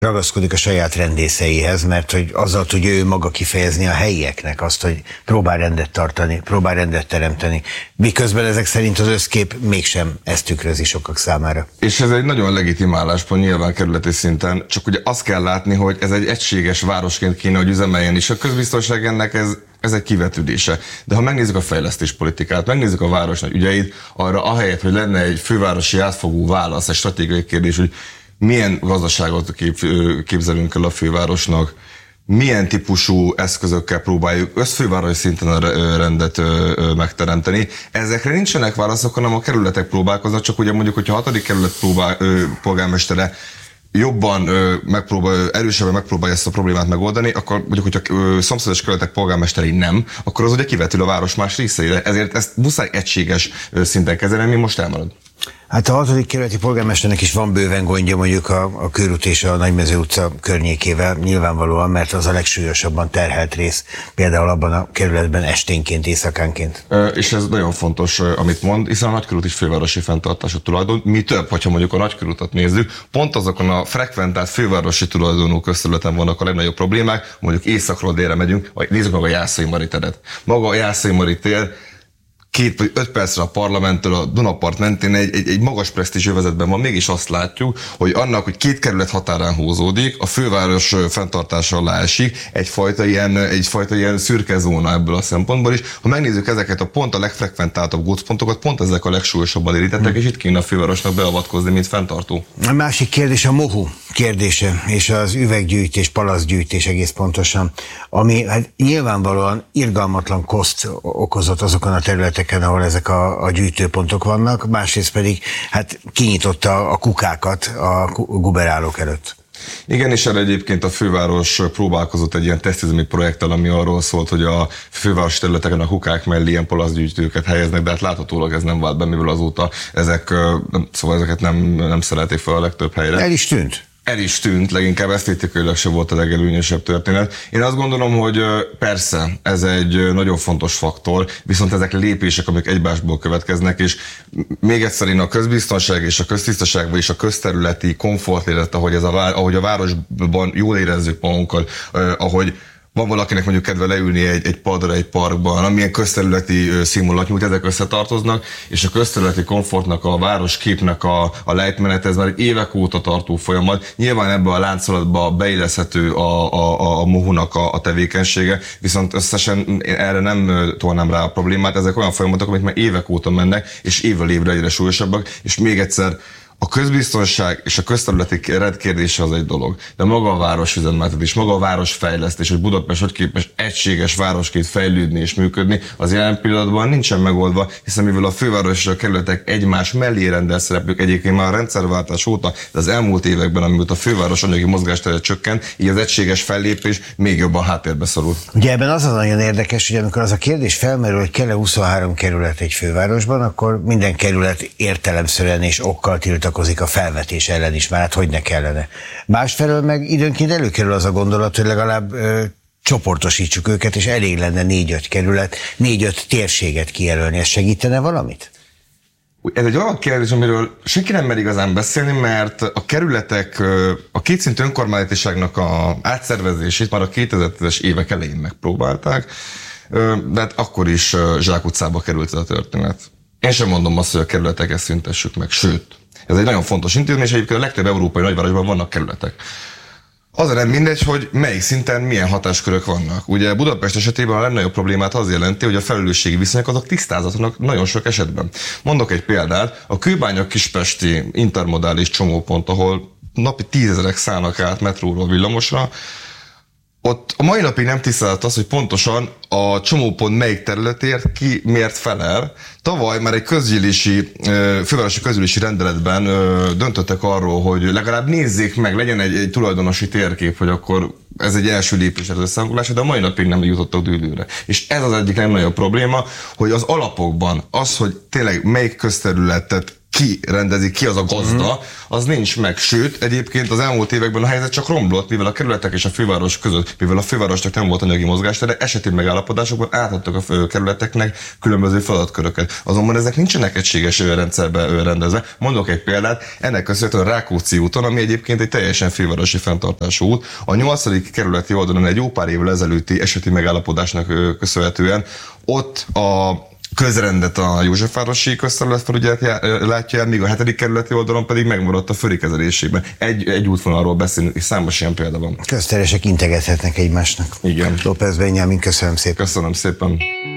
ragaszkodik a saját rendészeihez, mert hogy azzal tudja ő maga kifejezni a helyieknek azt, hogy próbál rendet tartani, próbál rendet teremteni. Miközben ezek szerint az összkép mégsem ezt tükrözi sokak számára. És ez egy nagyon legitim álláspont nyilván kerületi szinten, csak ugye azt kell látni, hogy ez egy egységes városként kéne, hogy üzemeljen is. A közbiztonság ennek ez egy kivetődése. De ha megnézzük a fejlesztéspolitikát, megnézzük a város nagy ügyeit, arra ahelyett, hogy lenne egy fővárosi átfogó válasz, egy stratégiai kérdés, hogy milyen gazdaságot képzelünk el a fővárosnak, milyen típusú eszközökkel próbáljuk összfővárosi szinten a rendet megteremteni. Ezekre nincsenek válaszok, hanem a kerületek próbálkoznak, csak ugye mondjuk, hogyha a 6. kerület polgármestere jobban erősebben megpróbálja ezt a problémát megoldani, akkor mondjuk, hogyha szomszédos kerületek polgármesterei nem, akkor az ugye kivetül a város más részeire. Ezért ezt muszáj egységes szinten kezelni, mi most elmarad. Hát a 6. kerületi polgármesternek is van bőven gondja mondjuk a Körút és a Nagymező utca környékével, nyilvánvalóan, mert az a legsúlyosabban terhelt rész, például abban a kerületben esténként, éjszakánként. És ez nagyon fontos, amit mond, hiszen a Nagykörút is fővárosi fenntartású tulajdon. Mi több, hogyha mondjuk a Nagykörútat nézzük, pont azokon a frekventált fővárosi tulajdonú közterületen vannak a legnagyobb problémák, mondjuk északról délre megyünk, vagy nézzük meg a Jászai Mari teret. Maga a Jászai Mari tér 2 vagy 5 percre a parlamenttől a Dunapart mentén egy magas presztízs övezetben van, mégis azt látjuk, hogy annak, hogy 2 kerület határán húzódik, a főváros fenntartása alá esik, egyfajta ilyen szürke zóna ebből a szempontból is. Ha megnézzük ezeket a legfrekventáltabb gócpontokat, pont ezek a legsúlyosabban érintettek, és itt kéne a fővárosnak beavatkozni, mint fenntartó. A másik kérdés a mohu kérdése, és az üveggyűjtés, palaszgyűjtés egész pontosan, ami hát nyilvánvalóan irgalmatlan koszt okozott azokon a területeken, ahol ezek a gyűjtőpontok vannak, másrészt pedig hát kinyitotta a kukákat a guberálók előtt. Igen, és erre egyébként a főváros próbálkozott egy ilyen tesztüzemi projekttel, ami arról szólt, hogy a főváros területeken a kukák mellé ilyen palaszgyűjtőket helyeznek, de hát láthatólag ez nem vált be, mivel azóta ezeket nem szerették fel a legtöbb helyre. El is tűnt, leginkább esztétikailag se volt a legelőnyösebb történet. Én azt gondolom, hogy persze ez egy nagyon fontos faktor, viszont ezek lépések, amik egymásból következnek, és még egyszer én a közbiztonság és a köztisztaságban és a közterületi komfortélet, ahogy a városban jól érezzük magunkat, ahogy van valakinek mondjuk kedve leülni egy padra egy parkban, amilyen közterületi színvonalat nyújt, ezek összetartoznak, és a közterületi komfortnak, a városképnek a lejtmenet, ez már egy évek óta tartó folyamat. Nyilván ebbe a láncolatba beilleszthető a mohunak a tevékenysége, viszont összesen erre nem tolnám rá a problémát, ezek olyan folyamatok, amik már évek óta mennek, és évről évre egyre súlyosabbak, és még egyszer, a közbiztonság és a közterületi rendkérdése az egy dolog, de maga a városüzemeltetés, maga a városfejlesztés, hogy Budapest hogy képes egységes városként fejlődni és működni, az jelen pillanatban nincsen megoldva, hiszen mivel a főváros és a kerületek egymás mellé rendel szereplők egyébként már a rendszerváltás óta, de az elmúlt években, amióta a főváros anyagi mozgástere csökkent, így az egységes fellépés még jobban háttérbe szorul. Ugye ebben az nagyon érdekes, hogy amikor az a kérdés felmerül, hogy kell-e 23 kerület egy fővárosban, akkor minden kerület értelemszerűen és okkal tiltakozik a felvetés ellen is, már hát hogy ne kellene. Másfelől meg időnként előkerül az a gondolat, hogy legalább csoportosítsuk őket, és elég lenne 4-5 kerület, 4-5 térséget kijelölni. Ez segítene valamit? Ez egy olyan kérdés, amiről senki nem mer igazán beszélni, mert a kerületek a kétszintű önkormányzatiságnak a átszervezését már a 2010-es évek elején megpróbálták, de hát akkor is zsákutcába került ez a történet. Én sem mondom azt, hogy a kerületeket szüntessük meg, sőt, ez egy nagyon fontos intézmény, és egyébként a legtöbb európai nagyvárosban vannak kerületek. Az nem mindegy, hogy melyik szinten milyen hatáskörök vannak. Ugye Budapest esetében a legnagyobb problémát az jelenti, hogy a felelősségi viszonyok azok tisztázatlanak nagyon sok esetben. Mondok egy példát, a Kőbánya-Kispesti intermodális csomópont, ahol napi 10 000-ek szállnak át metróról villamosra, ott a mai napig nem tisztázott az, hogy pontosan a csomópont melyik területért ki miért felel. Tavaly már egy fővárosi közgyűlési rendeletben döntöttek arról, hogy legalább nézzék meg, legyen egy tulajdonosi térkép, hogy akkor ez egy első lépés az összehangolásra, de a mai napig nem jutottak dűlőre. És ez az egyik legnagyobb probléma, hogy az alapokban az, hogy tényleg melyik közterületet ki rendezi, ki az a gazda, az nincs meg. Sőt, egyébként az elmúlt években a helyzet csak romlott, mivel a kerületek és a főváros között, mivel a fővárosnak nem volt anyagi mozgástere, esetén megállapodásokban átadtak a kerületeknek különböző feladatköröket. Azonban ezek nincsenek egységes rendszerbe rendezve. Mondok egy példát, ennek köszönhetően a Rákóczi úton, ami egyébként egy teljesen fővárosi fenntartású út, a 8. kerületi oldalon egy jó pár évvel ezelőtti eseti megállapodásnak köszönhetően ott a közrendet a Józsefvárosi közterületfelügyelet látja el, míg a 7. kerületi oldalon pedig megmaradt a föri kezelésében. Egy útvonalról beszélünk, és számos ilyen példa van. Közteresek integethetnek egymásnak. Igen. López Benyámin, köszönöm szépen. Köszönöm szépen.